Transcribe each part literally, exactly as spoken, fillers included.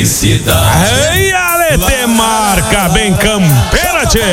felicidade. Ei, Alete, marca bem campeira, tchê.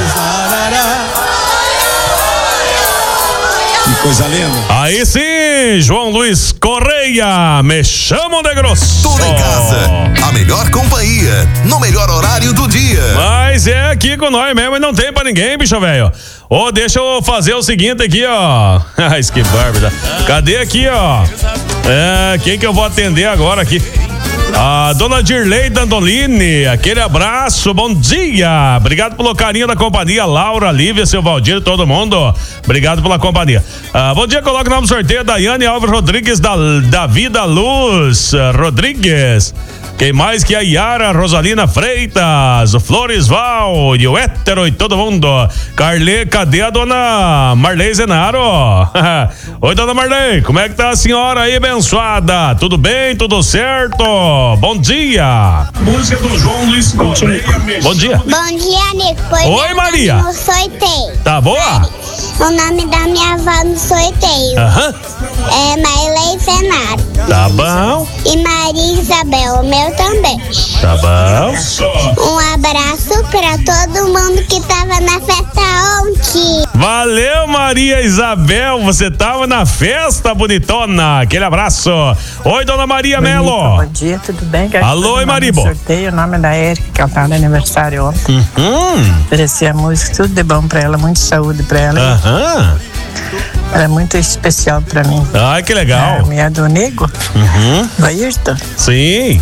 Que coisa linda. Aí sim, João Luiz Correia, me chamam de grosso. Tudo em casa, a melhor companhia, no melhor horário do dia. Mas é aqui com nós mesmo e não tem pra ninguém, bicho velho. Ô, oh, deixa eu fazer o seguinte aqui, ó. Ai, que bárbaro. Cadê aqui, ó? É, quem que eu vou atender agora aqui? A dona Dirley Dandolini, aquele abraço, bom dia. Obrigado pelo carinho da companhia. Laura, Lívia, seu Valdir, todo mundo. Obrigado pela companhia. Ah, bom dia, coloca o nome no sorteio. Daiane Alves Rodrigues, da, da Vida Luz Rodrigues. Quem mais que a Yara Rosalina Freitas, o Floresval e o Hétero e todo mundo. Carle, cadê a dona Marley Zenaro? Oi, dona Marley, como é que tá a senhora aí, abençoada? Tudo bem? Tudo certo? Bom dia. Música do João Luiz Correia. Bom dia. Bom dia, Nico. Pois Oi, Maria. No sorteio. Tá boa? O nome da minha avó no sorteio. Aham. É Marley Zenaro. Tá bom. E Maria Isabel, o meu também. Tá bom. Um abraço pra todo mundo que tava na festa ontem. Valeu, Maria Isabel, você tava na festa, bonitona. Aquele abraço. Oi, dona Maria Melo. Bom dia, tudo bem? Alô, e Maribo. Sorteio, o nome da Erika, que ela tá no aniversário ontem. Uhum. Oferecer a música, tudo de bom pra ela, muita saúde pra ela. Aham. Ela é muito especial pra mim. Ai, que legal. É, minha do Nego, Uhum. do Ayrton. Sim.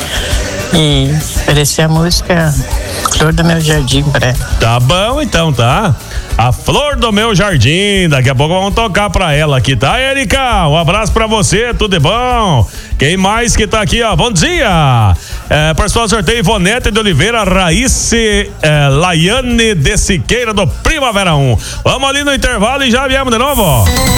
E oferecer a música Flor do Meu Jardim pra ela. Tá bom, então, tá? A Flor do Meu Jardim, daqui a pouco vamos tocar pra ela aqui, tá, Erika? Um abraço pra você, tudo de bom? Quem mais que tá aqui, ó? Bom dia! É, participar do sorteio Ivonete de Oliveira, Raísse é, Laiane de Siqueira do Primavera um. Vamos ali no intervalo e já viemos de novo.